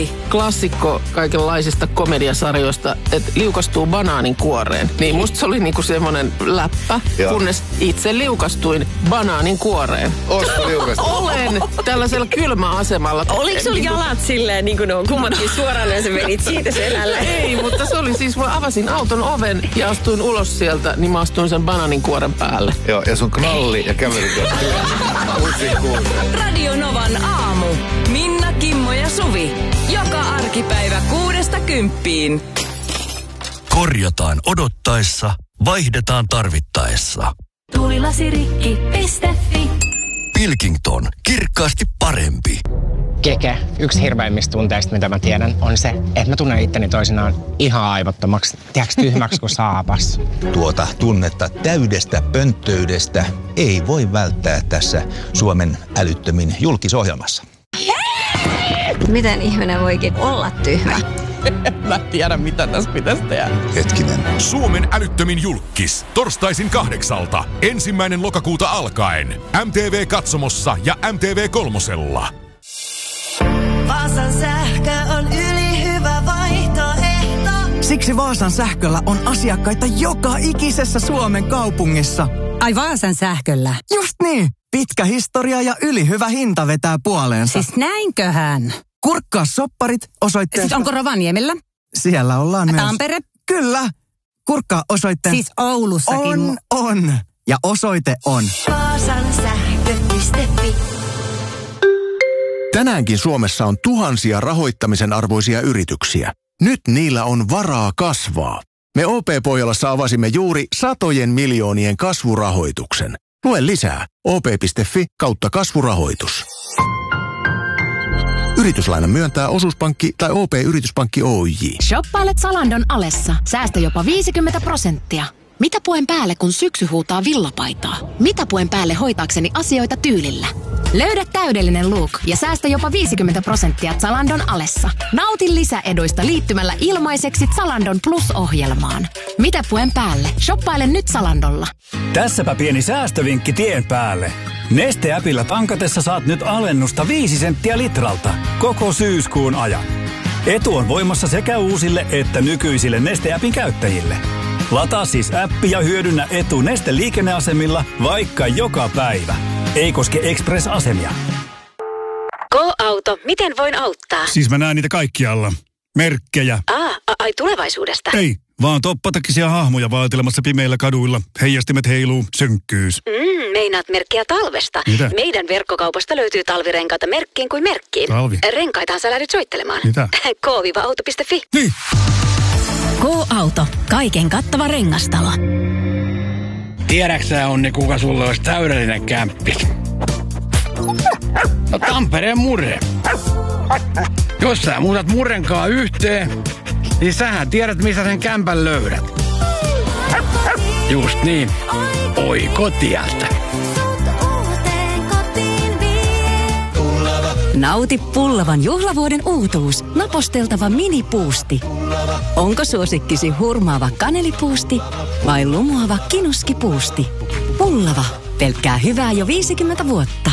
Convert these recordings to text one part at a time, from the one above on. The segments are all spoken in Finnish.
Suvi. Klassikko kaikenlaisista komediasarjoista, että liukastuu banaanin kuoreen. Niin musta se oli niinku semmoinen läppä, kunnes itse liukastuin banaanin kuoreen. Ootko liukastunut? Olen tällaisella kylmäasemalla. Oliko sulla jalat silleen, niin kuin ne on kummatkin suoraan, ja sä menit siitä selällä? Ei, mutta se oli siis, mä avasin auton oven ja astuin ulos sieltä, niin mä astuin sen banaanin kuoren päälle. Joo, ja sun knalli ja kävelit. Radio Novan aamu. Minna, Kimmo ja Suvi. Joka arkipäivä 6–10. Korjataan odottaessa, vaihdetaan tarvittaessa. Tulilasirikki.fi. Pilkington, kirkkaasti parempi. Keke, yksi hirveimmistä tunteista, mitä mä tiedän, on se, että mä tunnen itteni toisinaan ihan aivottomaksi, tiedätkö, tyhmäksi kuin saapas. Tuota tunnetta täydestä pönttöydestä ei voi välttää tässä Suomen älyttömin julkisohjelmassa. Miten ihminen voikin olla tyhmä? Mä tiedän, mitä tässä pitäisi tehdä. Hetkinen. Suomen älyttömin julkkis. Torstaisin 8. 1. lokakuuta alkaen. MTV-katsomossa ja MTV3:lla. Vaasan sähkö on ylihyvä vaihtoehto. Siksi Vaasan sähköllä on asiakkaita joka ikisessä Suomen kaupungissa. Ai Vaasan sähköllä? Just niin. Pitkä historia ja ylihyvä hinta vetää puoleensa. Siis näinköhän? Kurkkaa sopparit osoitteesta. Siis onko Rovaniemellä? Siellä ollaan myös. Tampere? Kyllä. Kurkkaa osoitteen. Siis Oulussakin. On. Ja osoite on Vaasan sähkö.fi. Tänäänkin Suomessa on tuhansia rahoittamisen arvoisia yrityksiä. Nyt niillä on varaa kasvaa. Me OP-Pohjolassa avasimme juuri satojen miljoonien kasvurahoituksen. Lue lisää op.fi/kasvurahoitus. Yrityslainan myöntää Osuuspankki tai OP-yrityspankki Oyj. Shoppailet Zalandon alessa. Säästä jopa 50%. Mitä puen päälle, kun syksy huutaa villapaitaa? Mitä puen päälle hoitaakseni asioita tyylillä? Löydä täydellinen look ja säästä jopa 50% Zalandon alessa. Nauti lisäeduista liittymällä ilmaiseksi Zalandon Plus-ohjelmaan. Mitä puen päälle? Shoppaile nyt Zalandolla. Tässäpä pieni säästövinkki tien päälle. Neste-äpillä tankatessa saat nyt alennusta 5 senttiä litralta koko syyskuun ajan. Etu on voimassa sekä uusille että nykyisille Neste-äpin käyttäjille. Lataa siis appi ja hyödynnä etu Neste liikenneasemilla vaikka joka päivä. Ei koske Express-asemia. Go-auto, miten voin auttaa? Siis mä näen niitä kaikkialla. Merkkejä. Ai tulevaisuudesta? Ei, vaan toppatakisia hahmoja vaatelemassa pimeillä kaduilla. Heijastimet heiluu, synkkyys. Meinaat merkkiä talvesta. Mitä? Meidän verkkokaupasta löytyy talvirenkaita merkkiin kuin merkkiin. Talvi? Renkaitahan sä lähdyt soittelemaan. Mitä? K-auto.fi. Niin. K-auto, kaiken kattava rengastalo. Tiedäksä, Onni, kuka sulle olisi täydellinen kämppi? No Tampereen Murre. Jos sä muutat Murrenkaan yhteen, niin sähän tiedät, missä sen kämpän löydät. Just niin. Oikotieltä. Nauti Pullavan juhlavuoden uutuus. Naposteltava minipuusti. Onko suosikkisi hurmaava kanelipuusti vai lumoava kinuskipuusti? Pullava. Pelkkää hyvää jo 50 vuotta.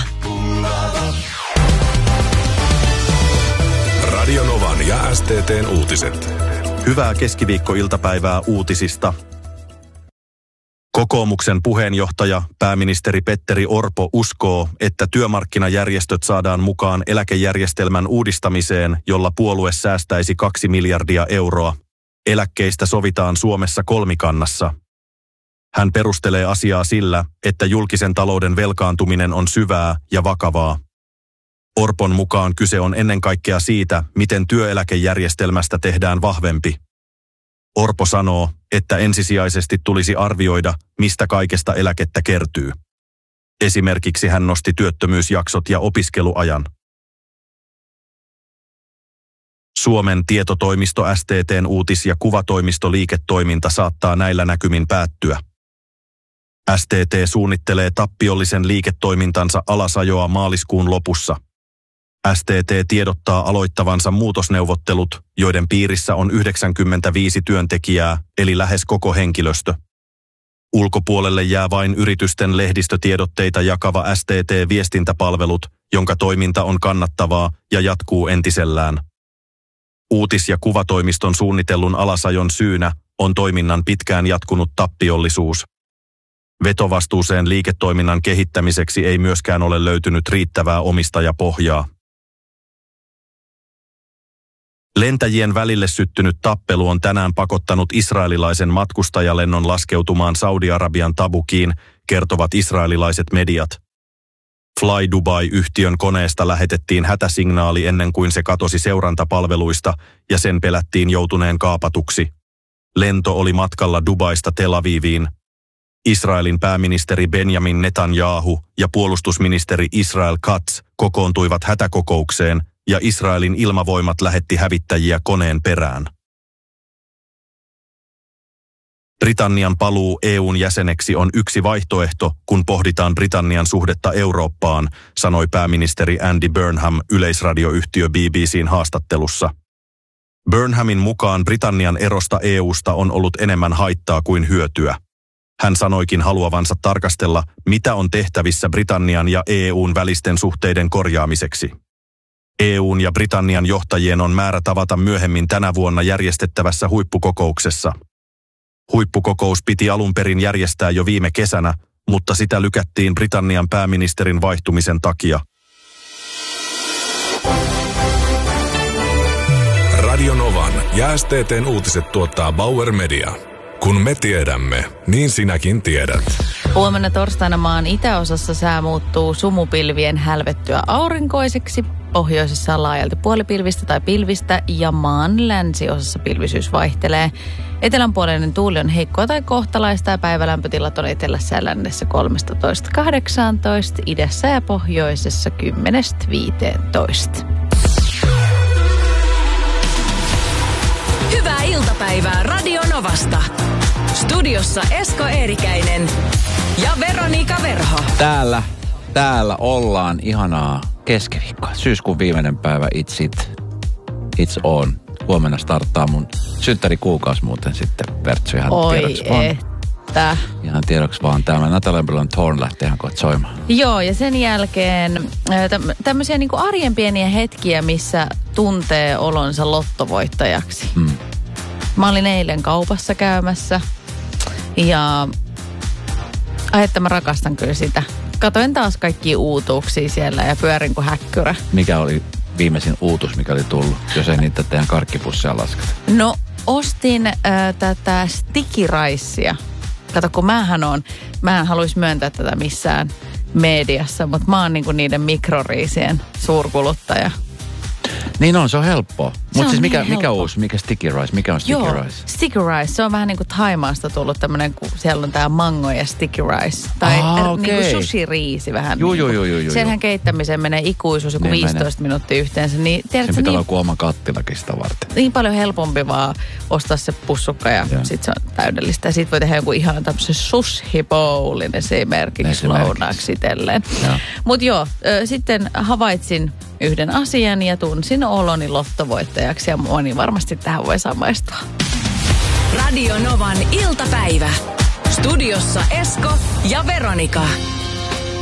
Radio Novan ja STT:n uutiset. Hyvää keskiviikkoiltapäivää uutisista. Kokoomuksen puheenjohtaja, pääministeri Petteri Orpo uskoo, että työmarkkinajärjestöt saadaan mukaan eläkejärjestelmän uudistamiseen, jolla puolue säästäisi 2 miljardia euroa. Eläkkeistä sovitaan Suomessa kolmikannassa. Hän perustelee asiaa sillä, että julkisen talouden velkaantuminen on syvää ja vakavaa. Orpon mukaan kyse on ennen kaikkea siitä, miten työeläkejärjestelmästä tehdään vahvempi. Orpo sanoo, että ensisijaisesti tulisi arvioida, mistä kaikesta eläkettä kertyy. Esimerkiksi hän nosti työttömyysjaksot ja opiskeluajan. Suomen tietotoimisto STT:n uutis- ja kuvatoimistoliiketoiminta saattaa näillä näkymin päättyä. STT suunnittelee tappiollisen liiketoimintansa alasajoa maaliskuun lopussa. STT tiedottaa aloittavansa muutosneuvottelut, joiden piirissä on 95 työntekijää, eli lähes koko henkilöstö. Ulkopuolelle jää vain yritysten lehdistötiedotteita jakava STT-viestintäpalvelut, jonka toiminta on kannattavaa ja jatkuu entisellään. Uutis- ja kuvatoimiston suunnitellun alasajon syynä on toiminnan pitkään jatkunut tappiollisuus. Vetovastuuseen liiketoiminnan kehittämiseksi ei myöskään ole löytynyt riittävää omistajapohjaa. Lentäjien välille syttynyt tappelu on tänään pakottanut israelilaisen matkustajalennon laskeutumaan Saudi-Arabian Tabukiin, kertovat israelilaiset mediat. Fly Dubai-yhtiön koneesta lähetettiin hätäsignaali ennen kuin se katosi seurantapalveluista ja sen pelättiin joutuneen kaapatuksi. Lento oli matkalla Dubaista Tel Aviviin. Israelin pääministeri Benjamin Netanyahu ja puolustusministeri Israel Katz kokoontuivat hätäkokoukseen ja Israelin ilmavoimat lähetti hävittäjiä koneen perään. Britannian paluu EU:n jäseneksi on yksi vaihtoehto, kun pohditaan Britannian suhdetta Eurooppaan, sanoi pääministeri Andy Burnham yleisradioyhtiö BBC:n haastattelussa. Burnhamin mukaan Britannian erosta EU:sta on ollut enemmän haittaa kuin hyötyä. Hän sanoikin haluavansa tarkastella, mitä on tehtävissä Britannian ja EU:n välisten suhteiden korjaamiseksi. EU:n ja Britannian johtajien on määrä tavata myöhemmin tänä vuonna järjestettävässä huippukokouksessa. Huippukokous piti alun perin järjestää jo viime kesänä, mutta sitä lykättiin Britannian pääministerin vaihtumisen takia. Radio Novan ja STT:n uutiset tuottaa Bauer Media. Kun me tiedämme, niin sinäkin tiedät. Huomenna torstaina maan itäosassa sää muuttuu sumupilvien hälvettyä aurinkoiseksi. Pohjoisessa on laajalti puolipilvistä tai pilvistä ja maan länsiosassa pilvisyys vaihtelee. Etelänpuoleinen tuuli on heikkoa tai kohtalaista ja päivälämpötilat on etelässä ja lännessä 13–18, idässä ja pohjoisessa 10–15. Hyvää iltapäivää Radio Novasta. Studiossa Esko Eerikäinen ja Veronika Verho. Täällä ollaan ihanaa keskiviikkoa. Syyskuun viimeinen päivä, it's on. Huomenna starttaa mun synttärikuukausi muuten sitten, Vertsu, ihan tiedoksi vaan. Ihan tiedoksi vaan. Tämä Natalia Brylan Torn lähtee ihan kohta soimaan. Joo, ja sen jälkeen tämmöisiä niinku arjen pieniä hetkiä, missä tuntee olonsa lottovoittajaksi. Mä olin eilen kaupassa käymässä ja että mä rakastan kyllä sitä. Katoin taas kaikkia uutuuksia siellä ja pyörin kuin häkkyrä. Mikä oli viimeisin uutus, mikä oli tullut, jos ei niitä teidän karkkipusseja lasketa? No, ostin tätä sticky ricea. Kato, kun mä en haluaisi myöntää tätä missään mediassa, mutta mä oon niinku niiden mikroriisien suurkuluttaja. Niin on, se on helppoa. Mutta siis mikä uusi, mikä sticky rice? Mikä on sticky rice? Sticky rice, se on vähän niin kuin Thaimaasta tullut tämmöinen, kun siellä on tää mango ja sticky rice. Tai niin kuin sushi-riisi vähän. Joo. Senhän keittämiseen menee ikuisuus joku 15 minuuttia yhteensä. Niin, tiedätkö, sen pitää olla oma kattilakin sitä varten. Niin paljon helpompi vaan ostaa se pussukka ja sit se on täydellistä. Ja sit voi tehdä joku ihan tämmöisen sushi-bowlin esimerkiksi lounaaksi itselleen. Mutta sitten havaitsin yhden asian ja tunsin oloni lottovoittajaksi ja moni varmasti tähän voi samaistua. Radio Novan iltapäivä. Studiossa Esko ja Veronika.